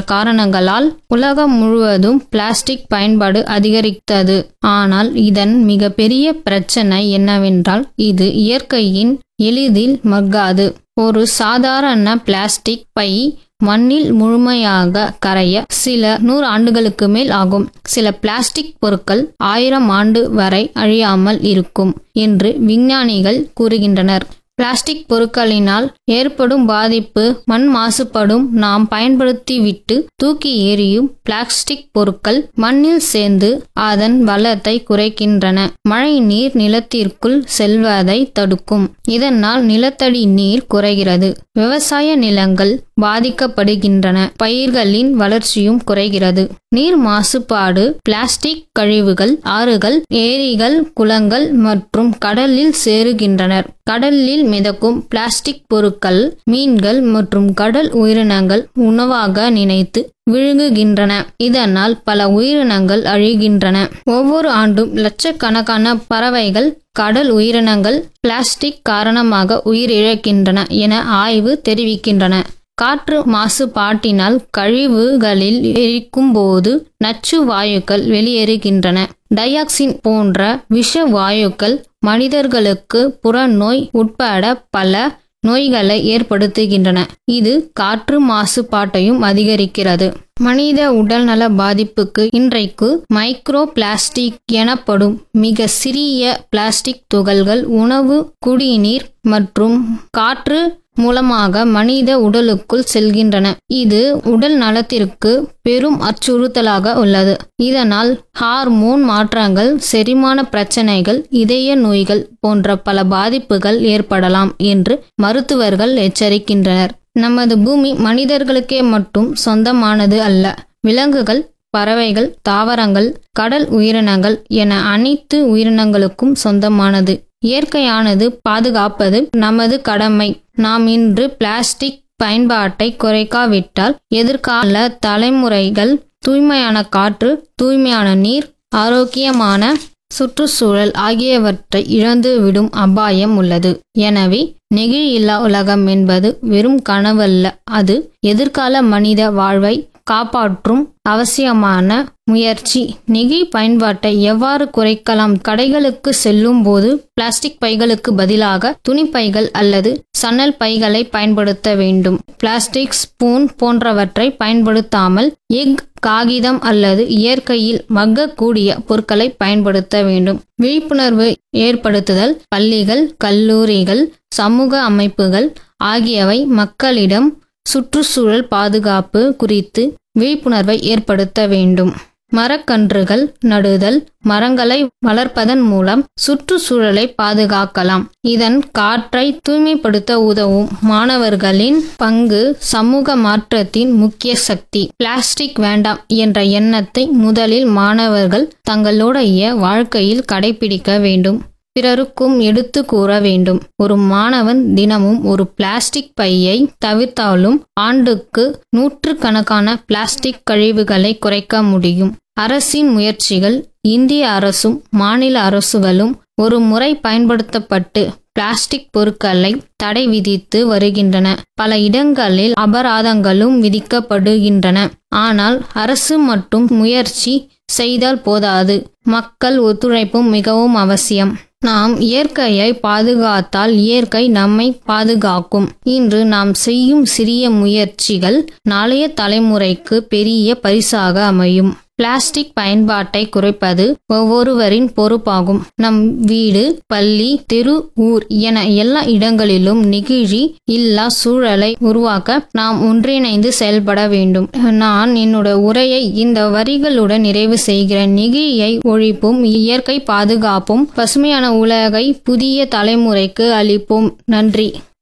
காரணங்களால் உலகம் முழுவதும் பிளாஸ்டிக் பயன்பாடு அதிகரித்தது. ஆனால் இதன் மிகப்பெரிய பிரச்சனை என்னவென்றால் இது இயற்கையின் எளிதில் மக்காது. ஒரு சாதாரண பிளாஸ்டிக் பை மண்ணில் முழுமையாக கரைய சில 100 ஆண்டுகளுக்கு மேல் ஆகும். சில பிளாஸ்டிக் பொருட்கள் 1000 ஆண்டு வரை அழியாமல் இருக்கும் என்று விஞ்ஞானிகள் கூறுகின்றனர். பிளாஸ்டிக் பொருட்களினால் ஏற்படும் பாதிப்பு மண் மாசுபடும். நாம் பயன்படுத்திவிட்டு தூக்கி எறியும் பிளாஸ்டிக் பொருட்கள் மண்ணில் சேர்ந்து அதன் வளத்தை குறைக்கின்றன. மழை நீர் நிலத்திற்குள் செல்வதை தடுக்கும். இதனால் நிலத்தடி நீர் குறைகிறது. விவசாய நிலங்கள் பாதிக்கப்படுகின்றன. பயிர்களின் வளர்ச்சியும் குறைகிறது. நீர் மாசுபாடு பிளாஸ்டிக் கழிவுகள் ஆறுகள், ஏரிகள், குளங்கள் மற்றும் கடலில் சேருகின்றனர். கடலில் மிதக்கும் பிளாஸ்டிக் பொருட்கள் மீன்கள் மற்றும் கடல் உயிரினங்கள் உணவாக நினைத்து விழுங்குகின்றன. இதனால் பல உயிரினங்கள் அழிகின்றன. ஒவ்வொரு ஆண்டும் லட்சக்கணக்கான பறவைகள், கடல் உயிரினங்கள் பிளாஸ்டிக் காரணமாக உயிரிழக்கின்றன என ஆய்வு தெரிவிக்கின்றன. காற்று மாசுபாட்டினால் கழிவுகளில் எரிக்கும் போது நச்சு வாயுக்கள் வெளியேறுகின்றன. டையாக்சின் போன்ற விஷ வாயுக்கள் மனிதர்களுக்கு புறநோய் உட்பட பல நோய்களை ஏற்படுத்துகின்றன. இது காற்று மாசுபாட்டையும் அதிகரிக்கிறது. மனித உடல்நல பாதிப்புக்கு இன்றைக்கு மைக்ரோ பிளாஸ்டிக் எனப்படும் மிக சிறிய பிளாஸ்டிக் துகள்கள் உணவு, குடிநீர் மற்றும் காற்று மூலமாக மனித உடலுக்குள் செல்கின்றன. இது உடல் நலத்திற்கு பெரும் அச்சுறுத்தலாக உள்ளது. இதனால் ஹார்மோன் மாற்றங்கள், செரிமான பிரச்சனைகள், இதய நோய்கள் போன்ற பல பாதிப்புகள் ஏற்படலாம் என்று மருத்துவர்கள் எச்சரிக்கின்றனர். நமது பூமி மனிதர்களுக்கே மட்டும் சொந்தமானது அல்ல. விலங்குகள், பறவைகள், தாவரங்கள், கடல் உயிரினங்கள் என அனைத்து உயிரினங்களுக்கும் சொந்தமானது. இயற்கையானது பாதுகாப்பது நமது கடமை. நாம் இன்று பிளாஸ்டிக் பயன்பாட்டை குறைக்காவிட்டால் எதிர்கால தலைமுறைகள் தூய்மையான காற்று, தூய்மையான நீர், ஆரோக்கியமான சுற்றுச்சூழல் ஆகியவற்றை இழந்துவிடும் அபாயம் உள்ளது. எனவே நெகிழி இல்லா உலகம் என்பது வெறும் கனவல்ல. அது எதிர்கால மனித வாழ்வை காப்பாற்றும் அவசியமான முயற்சி. நெகிழி பயன்பாட்டை எவ்வாறு குறைக்கலாம்? கடைகளுக்கு செல்லும் போது பிளாஸ்டிக் பைகளுக்கு பதிலாக துணிப்பைகள் அல்லது சணல் பைகளை பயன்படுத்த வேண்டும். பிளாஸ்டிக் ஸ்பூன் போன்றவற்றை பயன்படுத்தாமல் எஃகு, காகிதம் அல்லது இயற்கையில் மக்கக்கூடிய பொருட்களை பயன்படுத்த வேண்டும். விழிப்புணர்வு ஏற்படுத்துதல். பள்ளிகள், கல்லூரிகள், சமூக அமைப்புகள் ஆகியவை மக்களிடம் சுற்றுச்சூழல் பாதுகாப்பு குறித்து விழிப்புணர்வை ஏற்படுத்த வேண்டும். மரக்கன்றுகள் நடுதல். மரங்களை வளர்ப்பதன் மூலம் சுற்றுச்சூழலை பாதுகாக்கலாம். இதன் காற்றை தூய்மைப்படுத்த உதவும். மாணவர்களின் பங்கு சமூக மாற்றத்தின் முக்கிய சக்தி. பிளாஸ்டிக் வேண்டாம் என்ற எண்ணத்தை முதலில் மாணவர்கள் தங்களுடைய வாழ்க்கையில் கடைபிடிக்க வேண்டும். பிறருக்கும் எடுத்து கூற வேண்டும். ஒரு மாணவன் தினமும் ஒரு பிளாஸ்டிக் பையை தவிர்த்தாலும் ஆண்டுக்கு 100கணக்கான பிளாஸ்டிக் கழிவுகளை குறைக்க முடியும். அரசின் முயற்சிகள். இந்திய அரசும் மாநில அரசுகளும் ஒரு முறை பயன்படுத்தப்பட்டு பிளாஸ்டிக் பொருட்களை தடை விதித்து வருகின்றன. பல இடங்களில் அபராதங்களும் விதிக்கப்படுகின்றன. ஆனால் அரசு மட்டும் முயற்சி செய்தால் போதாது. மக்கள் ஒத்துழைப்பும் மிகவும் அவசியம். நாம் இயற்கையை பாதுகாத்தால் இயற்கை நம்மை பாதுகாக்கும். இன்று நாம் செய்யும் சிறிய முயற்சிகள் நாளைய தலைமுறைக்கு பெரிய பரிசாக அமையும். பிளாஸ்டிக் பயன்பாட்டை குறைப்பது ஒவ்வொருவரின் பொறுப்பாகும். நம் வீடு, பள்ளி, தெரு, ஊர் என எல்லா இடங்களிலும் நெகிழி இல்லா சூழலை உருவாக்க நாம் ஒன்றிணைந்து செயல்பட வேண்டும். நான் என்னுடைய உரையை இந்த வரிகளுடன் நிறைவு செய்கிறேன். நெகிழியை ஒழிப்போம், இயற்கை பாதுகாப்போம், பசுமையான உலகை புதிய தலைமுறைக்கு அளிப்போம். நன்றி.